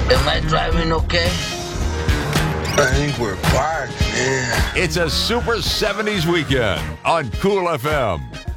Am I driving okay? I think we're parked, man. It's a Super 70s weekend on Cool FM.